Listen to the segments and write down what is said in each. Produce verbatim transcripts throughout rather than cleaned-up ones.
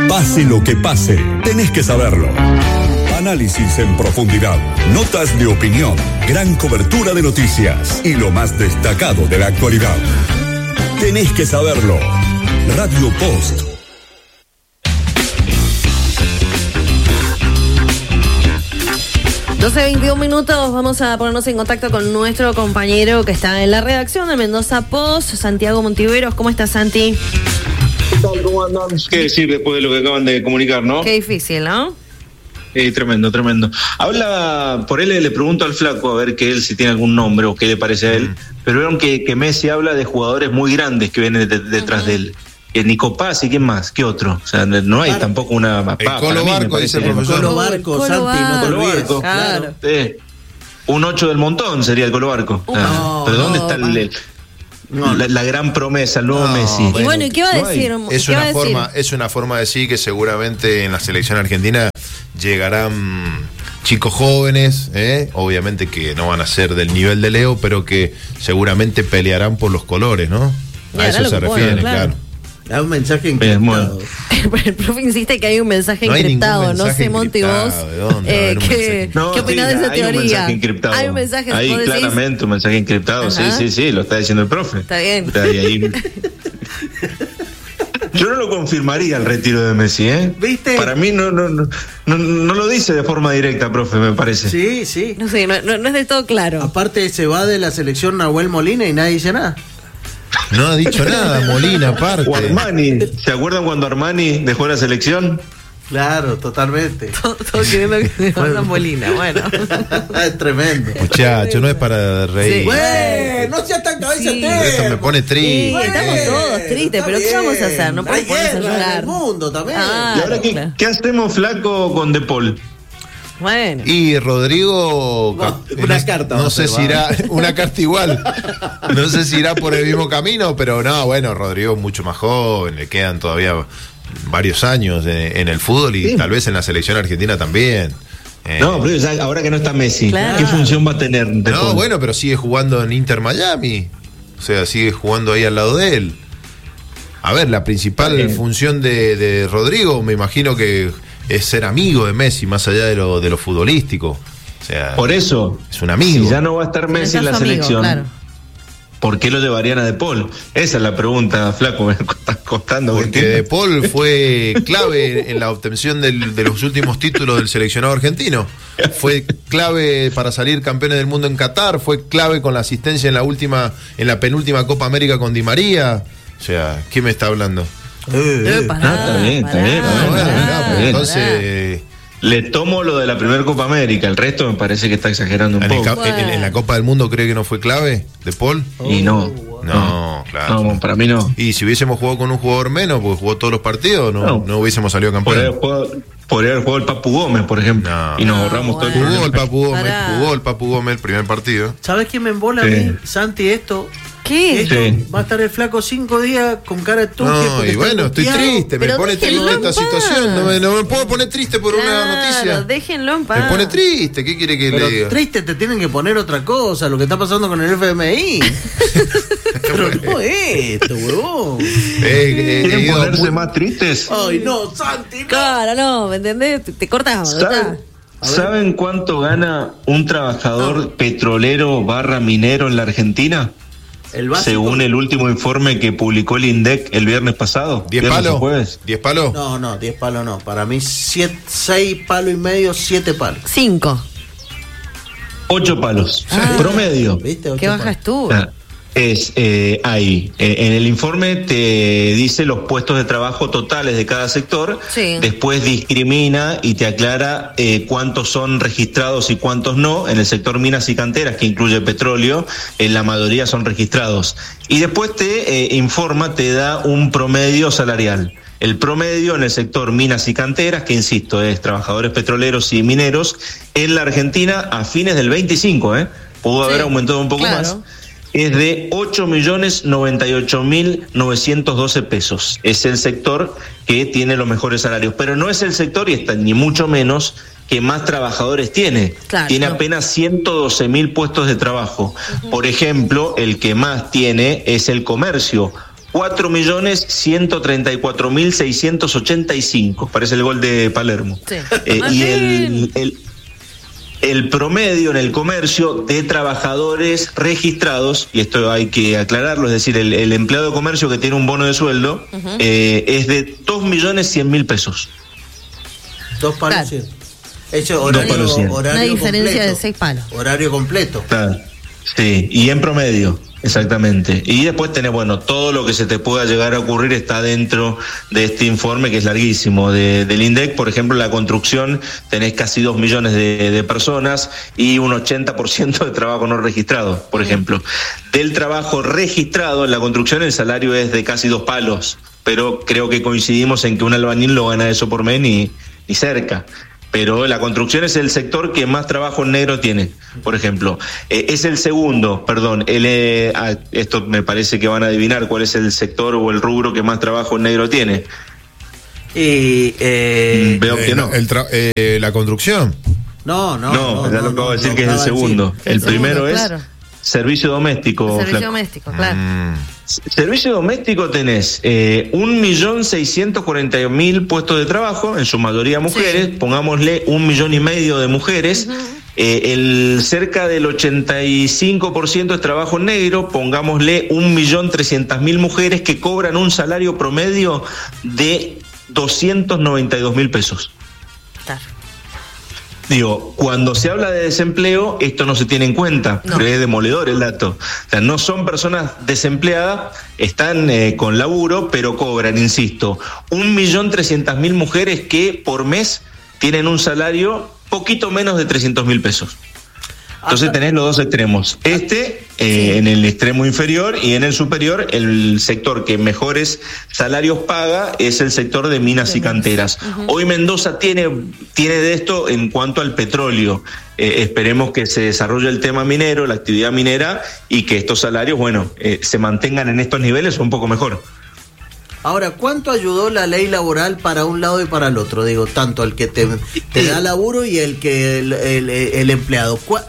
Pase lo que pase, tenés que saberlo. Análisis en profundidad, notas de opinión, gran cobertura de noticias y lo más destacado de la actualidad. Tenés que saberlo. Radio Post. doce veintiún minutos, vamos a ponernos en contacto con nuestro compañero que está en la redacción de Mendoza Post, Santiago Montiveros. ¿Cómo estás, Santi? ¿Qué tal? ¿Cómo andan? ¿Qué decir después de lo que acaban de comunicar, no? Qué difícil, ¿no? Eh, tremendo, tremendo. Habla, por él le pregunto al flaco a ver que él si tiene algún nombre o qué le parece a él, mm. pero vieron que, que Messi habla de jugadores muy grandes que vienen de, de, detrás uh-huh. de él. Eh, Nico Paz y quién más, qué otro. O sea, no hay Bar- tampoco una... El pa, Colo Barco, dice el profesor. Colo Barco, Santi, no te Colo Barco, claro. Eh, un ocho del montón sería el Colo Barco. Uh, no, pero ¿dónde está el... el No. La, la gran promesa, el nuevo no, Messi. Y bueno, ¿y qué va a decir? Es ¿Qué una va a forma, decir? es una forma de decir que seguramente en la selección argentina llegarán chicos jóvenes, ¿eh? Obviamente que no van a ser del nivel de Leo, pero que seguramente pelearán por los colores, ¿no? Y a eso se refiere, bueno, claro. claro. Hay un mensaje encriptado. El profe insiste que hay un mensaje no encriptado. No sé, Monty, vos. Eh, ¿Qué, no, ¿Qué opinás sí, de esa hay teoría? Un mensaje encriptado. Hay un mensaje Hay claramente decís? un mensaje encriptado. Ajá. Sí, sí, sí, lo está diciendo el profe. Está bien. Está ahí, ahí. Yo no lo confirmaría el retiro de Messi, ¿eh? ¿Viste? Para mí no, no, no, no, no lo dice de forma directa, profe, me parece. Sí, sí. No sé, no, no, no es del todo claro. Aparte se va de la selección Nahuel Molina y nadie dice nada. No ha dicho nada, Molina, aparte. O Armani, ¿se acuerdan cuando Armani dejó la selección? Claro, totalmente. Todo, todo queriendo que se vaya Molina, bueno. Es tremendo. Muchacho, no es para reír. Sí. Güey, no seas tan cabeza Sí. Esto me pone triste. Sí, estamos todos tristes, pero ¿qué vamos a hacer? No podemos ponerse a llorar. El mundo también. Ah, ¿Y ahora qué, claro. qué hacemos, flaco, con De Paul? Bueno. Y Rodrigo, no, una no, carta, no sé si irá, una carta igual, no sé si irá por el mismo camino, pero no, bueno, Rodrigo es mucho más joven, le quedan todavía varios años en, en el fútbol y sí. Tal vez en la selección argentina también. Eh, no, pero ya, ahora que no está Messi, claro. ¿Qué función va a tener? De no, Paul? Bueno, pero sigue jugando en Inter Miami, o sea, sigue jugando ahí al lado de él. A ver, la principal okay. función de, de Rodrigo, me imagino que es ser amigo de Messi, más allá de lo, de lo futbolístico. O sea, por eso, es un amigo. Si ya no va a estar Messi en la amigo, selección, claro. ¿Por qué lo llevarían a De Paul? Esa es la pregunta, flaco, me estás costando. Porque De Paul fue clave en la obtención del, de los últimos títulos del seleccionado argentino. Fue clave para salir campeones del mundo en Qatar, fue clave con la asistencia en la última, en la penúltima Copa América con Di María. O sea, ¿quién me está hablando? Eh, eh, pará, no, está bien, está bien. Pará, no, pará, no, pará, entonces eh, le tomo lo de la primera Copa América, el resto me parece que está exagerando un en poco. El, en, en la Copa del Mundo cree que no fue clave, De Paul. Y no, no, no, claro. No, para mí no. Y si hubiésemos jugado con un jugador menos, porque jugó todos los partidos, no, no. no hubiésemos salido campeón. Podría haber jugado el Papu Gómez, por ejemplo. No, y nos ahorramos bueno. todo el Jugó el Papu Gómez, Pará. jugó el Papu Gómez el primer partido. ¿Sabes quién me embola sí. a mí, Santi, esto? ¿Qué? Esto, sí. Va a estar el flaco cinco días con cara de tuque. No, y bueno, estoy triste, me pone triste esta situación. No me, no me puedo poner triste por claro, una noticia. Déjenlo en paz. Me pone triste, ¿qué quiere que Pero le diga? Triste te tienen que poner otra cosa, lo que está pasando con el F M I. Pero no es esto, huevón. Eh, eh, ¿Quieren eh, ponerse muy... más tristes? Ay, no, Santi, no. Claro, no, ¿me entendés? Te, te cortamos. ¿Saben, ¿Saben cuánto gana un trabajador no. petrolero barra minero en la Argentina? ¿El básico? Según el último informe que publicó el INDEC el viernes pasado. ¿Diez palos? ¿Diez palos? No, no, diez palos no. Para mí, siete, seis palos y medio, siete palos. Cinco. Ocho palos. Ah, promedio. ¿Viste? ¿Qué baja estuvo? Ah, es eh, ahí. Eh, en el informe te dice los puestos de trabajo totales de cada sector. Sí. Después discrimina y te aclara eh, cuántos son registrados y cuántos no. En el sector minas y canteras, que incluye petróleo, en la mayoría son registrados. Y después te eh, informa, te da un promedio salarial. El promedio en el sector minas y canteras, que insisto, es trabajadores petroleros y mineros, en la Argentina a fines del veinticinco, ¿eh? Pudo sí, haber aumentado un poco claro. más. Es de ocho millones noventa y ocho mil novecientos doce pesos. Es el sector que tiene los mejores salarios, pero no es el sector, y está ni mucho menos, que más trabajadores tiene. Claro, tiene no. apenas ciento doce mil puestos de trabajo. Uh-huh. Por ejemplo, el que más tiene es el comercio. cuatro millones ciento treinta y cuatro mil seiscientos ochenta y cinco, parece el gol de Palermo. Sí. Eh, y el, el, el promedio en el comercio de trabajadores registrados, y esto hay que aclararlo, es decir, el, el empleado de comercio que tiene un bono de sueldo, uh-huh. eh, es de dos millones cien mil pesos. Dos palos claro. Eso, horario, Dos palos Una horario diferencia completo. de seis palos. Horario completo. Claro. Sí, y en promedio, exactamente. Y después tenés, bueno, todo lo que se te pueda llegar a ocurrir está dentro de este informe que es larguísimo. De, del INDEC, por ejemplo, la construcción, tenés casi dos millones de, de personas y un ochenta por ciento de trabajo no registrado, por ejemplo. Del trabajo registrado en la construcción, el salario es de casi dos palos, pero creo que coincidimos en que un albañil no gana eso por mes ni, ni cerca. Pero la construcción es el sector que más trabajo en negro tiene, por ejemplo. Eh, es el segundo, perdón, el, eh, ah, esto me parece que van a adivinar cuál es el sector o el rubro que más trabajo en negro tiene. Y eh, Veo que eh, no. El tra- eh, la construcción. No, no. No, no ya no, lo acabo de no, decir no, que es el acaba de segundo. decir. El El primero segundo, es claro. servicio doméstico. Servicio Flaco. doméstico, claro. Mm. Servicio doméstico tenés eh, un millón seiscientos cuarenta mil puestos de trabajo, en su mayoría mujeres, Sí. pongámosle un millón y medio de mujeres, Uh-huh. eh, el cerca del ochenta y cinco por ciento es trabajo negro, pongámosle un millón trescientas mil mujeres que cobran un salario promedio de doscientos noventa y dos mil pesos. Claro. Digo, cuando se habla de desempleo, esto no se tiene en cuenta, No. pero es demoledor el dato. O sea, no son personas desempleadas, están eh, con laburo, pero cobran, insisto, un millón trescientas mil mujeres que por mes tienen un salario poquito menos de trescientos mil pesos. Entonces tenés los dos extremos. Este eh, en el extremo inferior y en el superior el sector que mejores salarios paga es el sector de minas y canteras. Uh-huh. Hoy Mendoza tiene, tiene de esto en cuanto al petróleo. Eh, esperemos que se desarrolle el tema minero, la actividad minera y que estos salarios, bueno, eh, se mantengan en estos niveles o un poco mejor. Ahora, ¿cuánto ayudó la ley laboral para un lado y para el otro? Digo, tanto el que te, te da laburo y el que el, el, el empleado. ¿Cuál?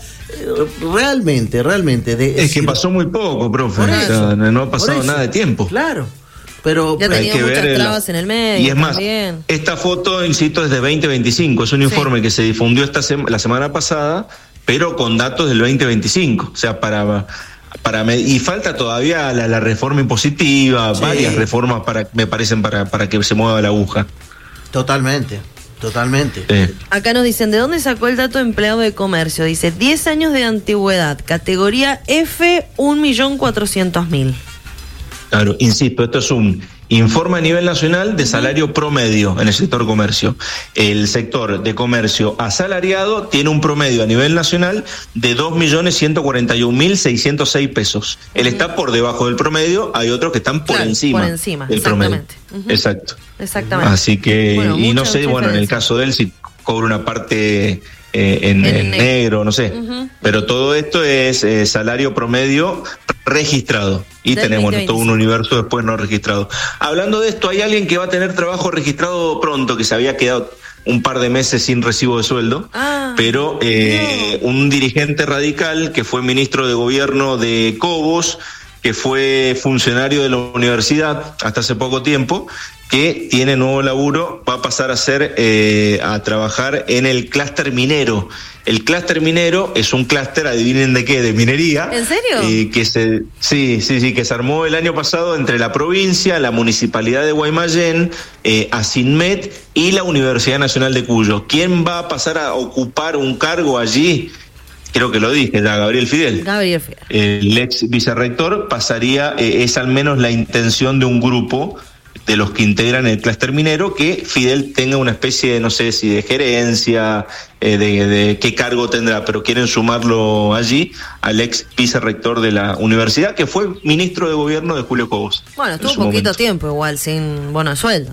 Realmente, realmente. De, es, es que decir, pasó muy poco, profe. Por O eso, sea, no ha pasado por eso. nada de tiempo. Claro. Pero Ya pero- tenía hay que muchas ver trabas la... en el medio. Y es más, también. esta foto, insisto, es de veinte veinticinco. Es un Sí. informe que se difundió esta sema, la semana pasada, pero con datos del veinte veinticinco. O sea, para... para me, y falta todavía la, la reforma impositiva, Sí. varias reformas para me parecen para, para que se mueva la aguja. Totalmente, totalmente. Eh. Acá nos dicen, ¿de dónde sacó el dato empleado de comercio? Dice, diez años de antigüedad, categoría F, un millón cuatrocientos mil. Claro, insisto, esto es un informe a nivel nacional de salario promedio en el sector comercio. El sector de comercio asalariado tiene un promedio a nivel nacional de dos millones ciento cuarenta y un mil seiscientos seis pesos. Él uh-huh. está por debajo del promedio, hay otros que están por claro, encima, por encima del promedio. Uh-huh. Exacto. Exactamente. Así que, bueno, y no mucha, sé, mucha bueno, en el diferencia. caso de él, si cobra una parte eh, en, En en negro. negro, no sé. Uh-huh. Pero todo esto es eh, salario promedio registrado. Y Del tenemos veinte veinticinco. todo un universo después no registrado. Hablando de esto, hay alguien que va a tener trabajo registrado pronto, que se había quedado un par de meses sin recibo de sueldo, ah, pero eh, no. un dirigente radical que fue ministro de gobierno de Cobos, que fue funcionario de la universidad hasta hace poco tiempo, que tiene nuevo laburo, va a pasar a ser eh, a trabajar en el clúster minero. El clúster minero es un clúster, adivinen de qué, de minería. ¿En serio? Eh, que se, sí, sí, sí, que se armó el año pasado entre la provincia, la municipalidad de Guaymallén, eh, Asinmet y la Universidad Nacional de Cuyo. ¿Quién va a pasar a ocupar un cargo allí? Creo que lo dije, ya Gabriel Fidel. Gabriel Fidel. El ex vicerrector pasaría, eh, es al menos la intención de un grupo de los que integran el clúster minero, que Fidel tenga una especie de, no sé si de gerencia, eh, de, de qué cargo tendrá, pero quieren sumarlo allí al ex vicerrector de la universidad, que fue ministro de gobierno de Julio Cobos. Bueno, estuvo poquito momento. tiempo igual, sin bono de sueldo.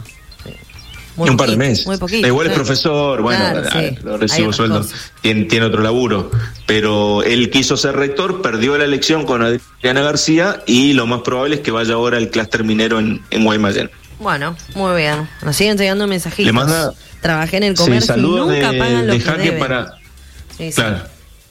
Muy un par de meses. Muy poquito. Igual claro. es profesor, bueno, Claro, ah, sí. no recibo sueldo, tiene, tiene otro laburo. Pero él quiso ser rector, perdió la elección con Adriana García y lo más probable es que vaya ahora al clúster minero en, en Guaymallén. Bueno, muy bien. Nos siguen llegando mensajitos. Le manda. Trabajé en el comercio sí, y nunca de, pagan lo de que Jaque deben. para. Sí, sí. Claro.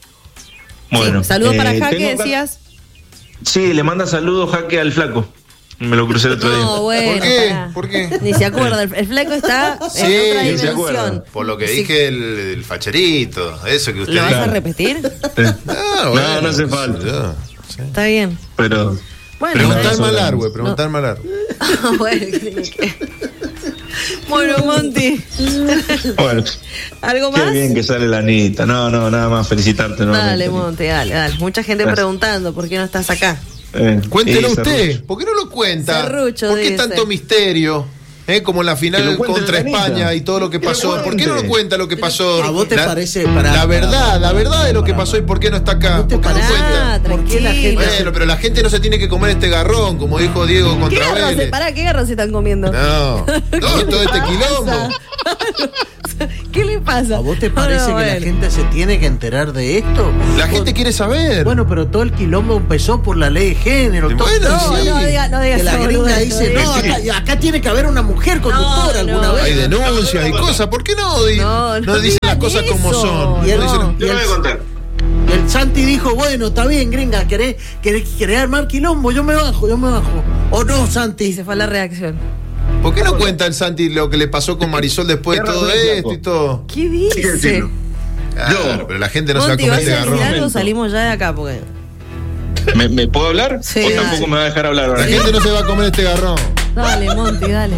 Bueno. Sí, saludos eh, para Jaque, tengo acá- decías. Sí, le manda saludos Jaque al flaco. Me lo crucé el otro día. No, bueno. ¿Por qué? pará. ¿Por qué? Ni se acuerda. El, el flaco está Sí, en otra ni se dimensión. Por lo que Sí. dije el, el facherito, eso que usted ¿Lo vas dijo. a repetir? Ah, No, no hace falta. ya, sí. Está bien. Pero. Bueno, Preguntar eso- malar, güey, preguntar malar. Ah, bueno, que- bueno, Monty. Bueno, ¿Algo qué más? bien que sale la Anita. No, no, nada más felicitarte. Dale, nuevamente. Monty, dale, dale. Mucha gente Gracias. preguntando por qué no estás acá. Eh, Cuéntelo y usted, Serrucho. ¿por qué no lo cuenta? Serrucho, ¿Por qué dice. tanto misterio? ¿Eh? Como en la Que final lo cuente contra la Anita. España y todo lo que Que lo pasó. ¿Por qué no lo cuente. cuenta lo que pasó? ¿A vos te la, parece- pará, la pará, verdad, pará, la verdad de lo que pará, pasó y por qué no está acá? ¿Vos te ¿Por qué no parece- cuenta? ¿Por qué la gente- Bueno, pero la gente no se tiene que comer este garrón, como dijo Diego ¿Qué contra garrón se, Vélez. pará, ¿qué garrón se están comiendo? No, no, todo este pasa? quilombo. ¿Qué le pasa? ¿A vos te No, parece no, que la bueno. gente se tiene que enterar de esto? La gente quiere saber. Bueno, pero todo el quilombo empezó por la ley de género. todo- Bueno, No, sí. no diga, no diga que la esa gringa boludez, dice, no no, diga. acá, acá tiene que haber una mujer conductora No, alguna no. vez. Hay denuncias y cosas. ¿Por qué no, di- No, no, no dicen las digan cosas como eso. son? Y él- No dicen- y Yo él- lo voy a contar. Y el Santi dijo, bueno, está bien, gringa, ¿querés, querés, querés armar quilombo? Yo me bajo, yo me bajo. ¿O no, Y Santi? se fue a la reacción. ¿Por qué no cuenta el Santi lo que le pasó con Marisol después de Tiene todo razón, esto flaco. y todo? ¿Qué dice? decirlo. Claro, Yo. pero la gente no se va a Monty, comer ¿vas este a decir garrón. algo? Salimos ya de acá porque. ¿Me, me puedo hablar? Sí, ¿O dale. tampoco me va a dejar hablar ahora? La gente no se va a comer este garrón. Dale, Monty, dale.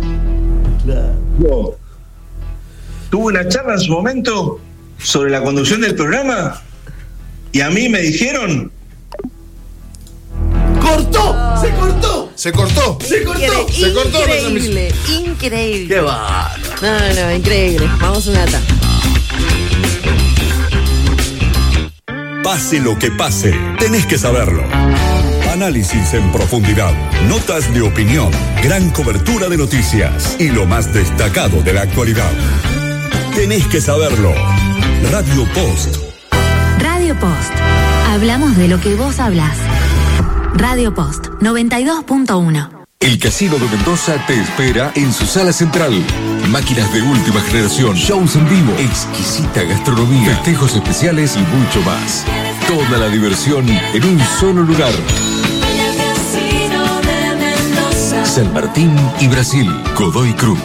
Yo tuve una charla en su momento sobre la conducción del programa y a mí me dijeron ¡Cortó! ¡Se cortó! Se cortó. ¡Se cortó! Incre- Se cortó la increíble, increíble. ¡Qué va! No, no, increíble. Vamos a una tanda. Pase lo que pase, tenés que saberlo. Análisis en profundidad, notas de opinión, gran cobertura de noticias y lo más destacado de la actualidad. Tenés que saberlo. Radio Post. Radio Post. Hablamos de lo que vos hablás. Radio Post noventa y dos punto uno. El Casino de Mendoza te espera en su sala central. Máquinas de última generación, shows en vivo, exquisita gastronomía, festejos especiales y mucho más. Toda la diversión en un solo lugar. San Martín y Brasil, Godoy Cruz.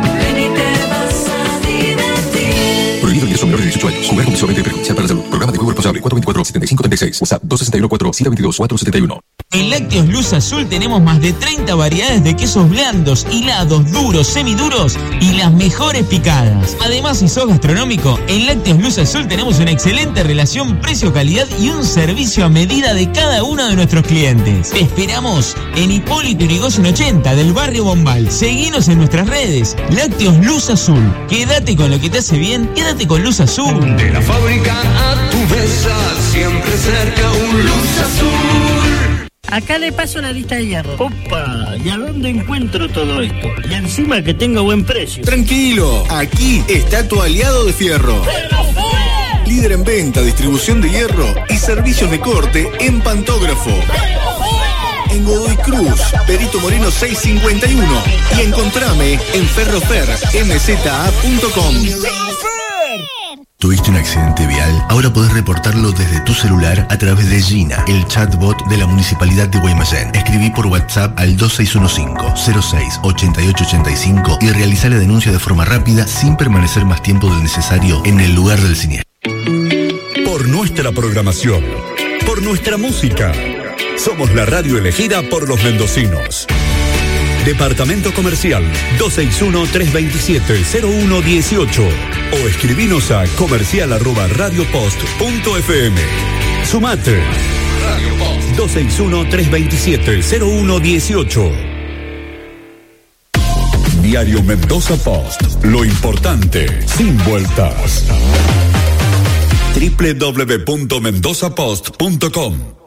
Prohibido ingreso menor de dieciocho años. Jugar compulsivamente perjudicial para la salud. Programa de juego responsable cuatro veinticuatro setenta y cinco treinta y seis. WhatsApp dos seis uno cuatro siete dos dos cuatro siete uno. En Lácteos Luz Azul tenemos más de treinta variedades de quesos blandos, hilados, duros, semiduros y las mejores picadas. Además, si sos gastronómico, en Lácteos Luz Azul tenemos una excelente relación precio-calidad y un servicio a medida de cada uno de nuestros clientes. Te esperamos en Hipólito Yrigoyen ochenta del barrio Bombal. Seguinos en nuestras redes. Lácteos Luz Azul. Quédate con lo que te hace bien, quédate con Luz Azul. De la fábrica a tu mesa, siempre cerca un Luz Azul. Acá le paso una lista de hierro. Opa, ¿y a dónde encuentro todo esto? Y encima que tenga buen precio. Tranquilo, aquí está tu aliado de Fierro. Líder en venta, distribución de hierro y servicios de corte en pantógrafo. En Godoy Cruz, Perito Moreno seiscientos cincuenta y uno. Y encontrame en ferrofer m z a punto com. ¿Tuviste un accidente vial? Ahora podés reportarlo desde tu celular a través de Gina, el chatbot de la Municipalidad de Guaymallén. Escribí por WhatsApp al dos seis uno cinco cero seis ocho ocho ocho cinco y realizá la denuncia de forma rápida sin permanecer más tiempo del necesario en el lugar del siniestro. Por nuestra programación, por nuestra música, somos la radio elegida por los mendocinos. Departamento Comercial dos seis uno tres dos siete cero uno uno ocho o escribinos a comercial arroba radiopost punto f m. Sumate dos seis uno tres dos siete cero uno uno ocho. Diario Mendoza Post, lo importante sin vueltas. doble u doble u doble u punto mendoza post punto com